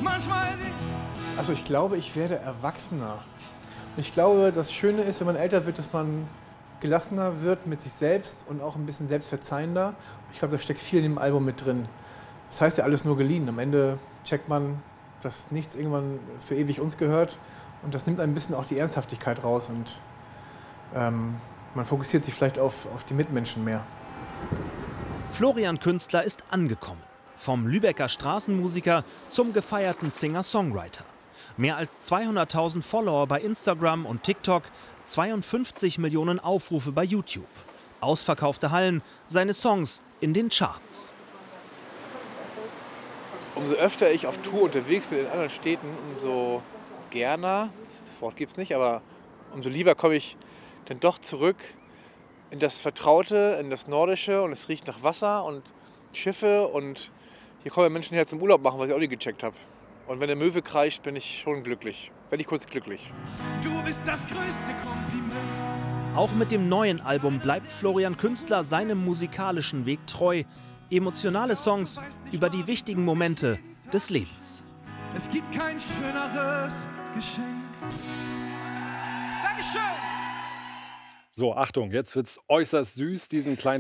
Also ich glaube, ich werde erwachsener. Ich glaube, das Schöne ist, wenn man älter wird, dass man gelassener wird mit sich selbst und auch ein bisschen selbstverzeihender. Ich glaube, da steckt viel in dem Album mit drin. Das heißt ja alles nur geliehen. Am Ende checkt man, dass nichts irgendwann für ewig uns gehört. Und das nimmt ein bisschen auch die Ernsthaftigkeit raus. Und man fokussiert sich vielleicht auf die Mitmenschen mehr. Florian Künstler ist angekommen. Vom Lübecker Straßenmusiker zum gefeierten Singer-Songwriter. Mehr als 200.000 Follower bei Instagram und TikTok, 52 Millionen Aufrufe bei YouTube. Ausverkaufte Hallen, seine Songs in den Charts. Umso öfter ich auf Tour unterwegs bin in anderen Städten, umso gerne, das Wort gibt es nicht, aber umso lieber komme ich dann doch zurück in das Vertraute, in das Nordische, und es riecht nach Wasser und Schiffe, und hier kommen Menschen her zum Urlaub machen, was ich auch nie gecheckt habe. Und wenn der Möwe kreischt, bin ich schon glücklich. Werde ich kurz glücklich. Du bist das größte Kompliment. Auch mit dem neuen Album bleibt Florian Künstler seinem musikalischen Weg treu. Emotionale Songs über die wichtigen Momente des Lebens. Es gibt kein schöneres Geschenk. Dankeschön. So, Achtung, jetzt wird's äußerst süß, diesen kleinen